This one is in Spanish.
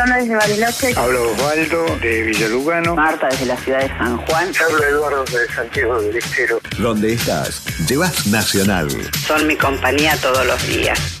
Ana desde Bariloche. Habla Osvaldo de Villalugano. Marta desde la ciudad de San Juan. Habla Eduardo de Santiago del Estero. Donde estás, llevas Nacional. Son mi compañía todos los días.